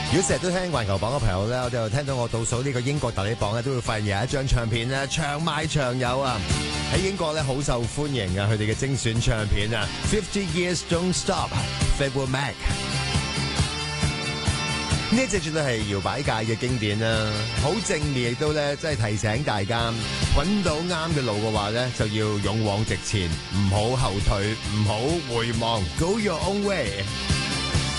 如果成日都聽環球榜嘅朋友咧，我就聽到我倒數呢個英國大利榜咧，都會發現有一張唱片咧長賣長有啊！喺英國咧好受歡迎啊，佢哋嘅精選唱片啊，50 Years Don't Stop，Fleetwood Mac。呢一隻絕對係搖擺界嘅經典啦，好正面，亦都咧即係提醒大家揾到啱嘅路嘅話咧，就要勇往直前，唔好後退，唔好回望 ，Go your own way。